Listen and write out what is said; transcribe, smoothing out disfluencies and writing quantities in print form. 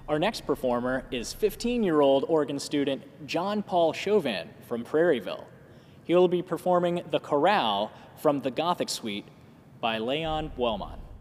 Our next performer is 15-year-old organ student John Paul Chauvin from Prairieville. He will be performing The Chorale from the Gothic Suite by Leon Buelman.